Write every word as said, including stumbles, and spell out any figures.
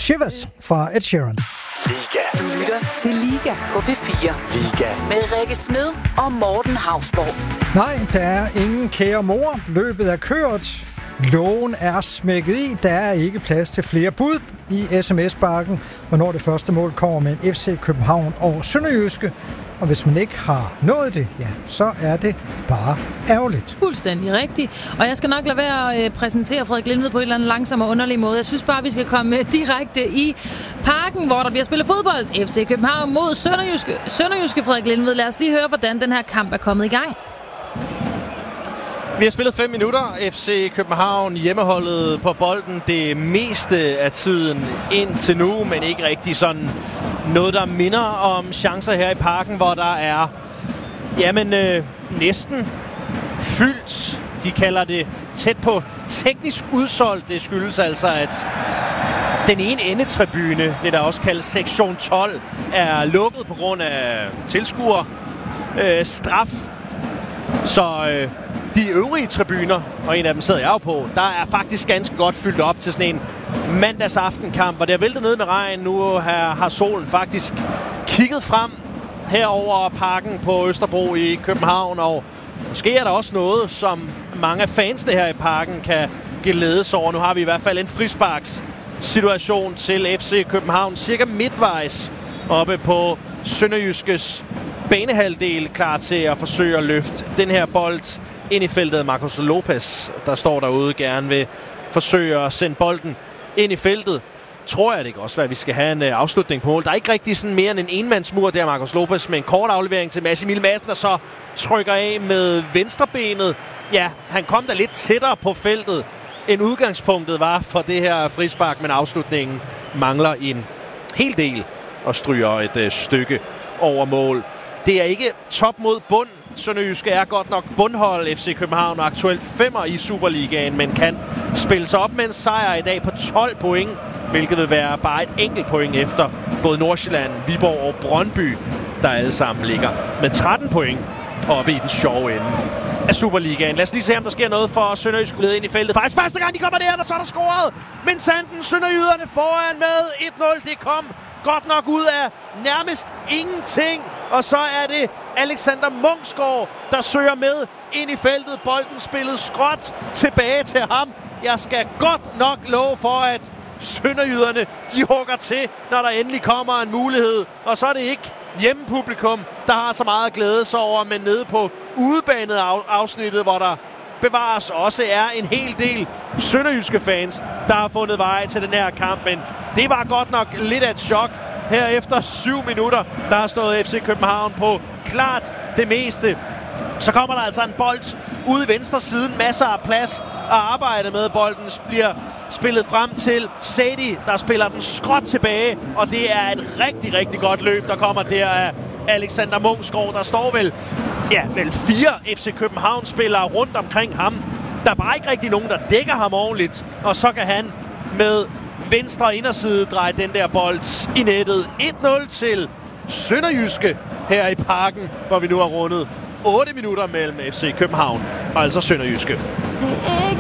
Shivers fra Ed Sheeran. Liga. Du lytter til Liga på P fire. Liga. Med Rikke Smed og Morten Hausborg. Nej, der er ingen kære mor. Løbet er kørt. Lågen er smækket i. Der er ikke plads til flere bud i sms-bakken, hvornår det første mål kommer med en F C København og Sønderjyske. Og hvis man ikke har nået det, ja, så er det bare ærgerligt. Fuldstændig rigtigt. Og jeg skal nok lade være at præsentere Frederik Lindved på en eller anden langsom og underlig måde. Jeg synes bare, vi skal komme direkte i Parken, hvor der bliver spillet fodbold. F C København mod Sønderjyske. Sønderjyske Frederik Lindved. Lad os lige høre, hvordan den her kamp er kommet i gang. Vi har spillet fem minutter. F C København hjemmeholdet på bolden det meste af tiden indtil nu, men ikke rigtig sådan noget, der minder om chancer her i Parken, hvor der er jamen øh, næsten fyldt. De kalder det tæt på teknisk udsolgt. Det skyldes altså, at den ene endetribune, det der også kaldes sektion tolv, er lukket på grund af tilskuer øh, straf. Så øh, de øvrige tribuner, og en af dem sidder jeg jo på, der er faktisk ganske godt fyldt op til sådan en mandagsaftenkamp, og det er væltet ned med regn. Nu har, har solen faktisk kigget frem herover Parken på Østerbro i København, og måske er der også noget, som mange af fansene her i Parken kan glædes over. Nu har vi i hvert fald en frisparks situation til F C København, cirka midtvejs oppe på Sønderjyskes banehalvdel, klar til at forsøge at løfte den her bold ind i feltet. Marcos Lopez, der står derude, gerne vil forsøge at sende bolden ind i feltet. Tror jeg det ikke også, hvad vi skal have en uh, afslutning på mål. Der er ikke rigtig sådan mere end en enmandsmur der, Marcos Lopez, med en kort aflevering til Mads Emil Madsen, der så trykker af med venstrebenet. Ja, han kom da lidt tættere på feltet, end udgangspunktet var for det her frispark, men afslutningen mangler en hel del og stryger et uh, stykke over mål. Det er ikke top mod bund. Sønderjyske er godt nok bundhold. F C København er aktuelt femmer i Superligaen, men kan spille sig op med en sejr i dag på tolv point, hvilket vil være bare et enkelt point efter både Nordsjælland, Viborg og Brøndby, der alle sammen ligger med tretten point oppe i den sjove ende af Superligaen. Lad os lige se, om der sker noget for Sønderjyske led ind i feltet. Faktisk første gang, de kommer der, og så er der scoret. Men Sanden, Sønderjyderne foran med et nul. Det kom godt nok ud af nærmest ingenting. Og så er det Alexander Munksgaard, der søger med ind i feltet. Bolden spillet skråt tilbage til ham. Jeg skal godt nok love for, at Sønderjyderne, de hugger til, når der endelig kommer en mulighed. Og så er det ikke hjemmepublikum, der har så meget at glæde sig over, men nede på udebanet afsnittet, hvor der bevares også er en hel del sønderjyske fans, der har fundet vej til den her kamp. Men det var godt nok lidt af et chok. Her efter syv minutter, der har stået F C København på klart det meste. Så kommer der altså en bold ude i venstre siden. Masser af plads at arbejde med. Bolden bliver spillet frem til Sadie, der spiller den skråt tilbage. Og det er et rigtig, rigtig godt løb, der kommer der af Alexander Munksgaard. Der står vel, ja, vel fire F C København-spillere rundt omkring ham. Der er bare ikke rigtig nogen, der dækker ham ordentligt. Og så kan han med venstre inderside dreje den der bold i nettet. et nul til Sønderjyske her i Parken, hvor vi nu har rundet otte minutter mellem F C København og altså Sønderjyske. Det er